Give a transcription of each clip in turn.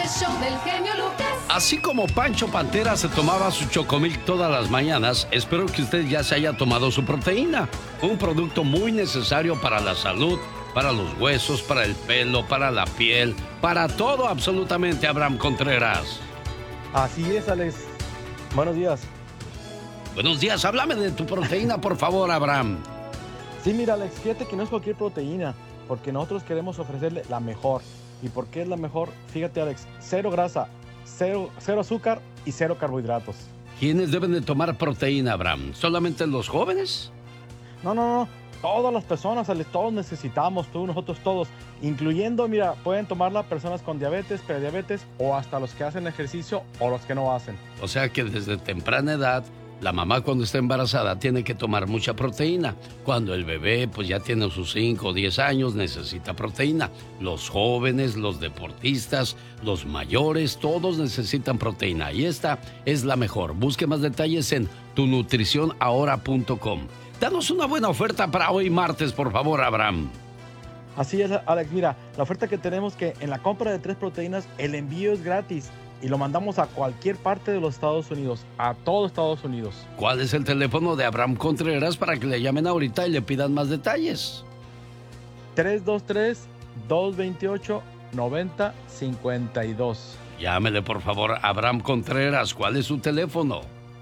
el show del genio Lucas. Así como Pancho Pantera se tomaba su Chocomilk todas las mañanas, espero que usted ya se haya tomado su proteína. Un producto muy necesario para la salud, para los huesos, para el pelo, para la piel, para todo absolutamente, Abraham Contreras. Así es, Alex. Buenos días. Buenos días, háblame de tu proteína, por favor, Abraham. Sí, mira, Alex, fíjate que no es cualquier proteína, porque nosotros queremos ofrecerle la mejor. ¿Y por qué es la mejor? Fíjate, Alex, cero grasa, cero azúcar y cero carbohidratos. ¿Quiénes deben de tomar proteína, Abraham? ¿Solamente los jóvenes? No. Todas las personas, Alex, todos necesitamos, nosotros todos, incluyendo, mira, pueden tomarla personas con diabetes, prediabetes o hasta los que hacen ejercicio o los que no hacen. O sea que desde temprana edad, la mamá cuando está embarazada tiene que tomar mucha proteína. Cuando el bebé pues ya tiene sus 5 o 10 años necesita proteína. Los jóvenes, los deportistas, los mayores, todos necesitan proteína. Y esta es la mejor. Busque más detalles en tunutricionahora.com. Danos una buena oferta para hoy martes, por favor, Abraham. Así es, Alex, mira, la oferta que tenemos que en la compra de 3 proteínas, el envío es gratis. Y lo mandamos a cualquier parte de los Estados Unidos, a todo Estados Unidos. ¿Cuál es el teléfono de Abraham Contreras para que le llamen ahorita y le pidan más detalles? 323-228-9052. Llámele, por favor, Abraham Contreras. ¿Cuál es su teléfono?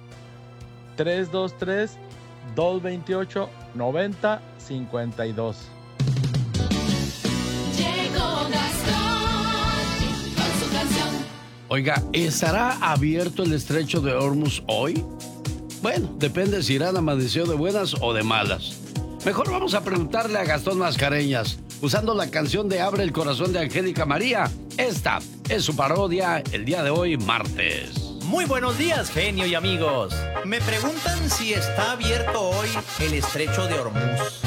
323-228-9052. Oiga, ¿estará abierto el estrecho de Hormuz hoy? Bueno, depende si Irán amaneció de buenas o de malas. Mejor vamos a preguntarle a Gastón Mascareñas, usando la canción de Abre el Corazón de Angélica María. Esta es su parodia el día de hoy, martes. Muy buenos días, genio y amigos. Me preguntan si está abierto hoy el estrecho de Hormuz.